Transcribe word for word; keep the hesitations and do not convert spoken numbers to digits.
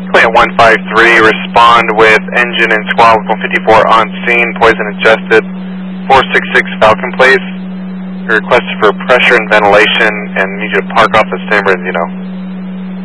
Plant one five three, respond with engine and squad one fifty-four on scene, poison ingested, four six six Falcon Place. Request for pressure and ventilation, and need you to park off the San Bernardino.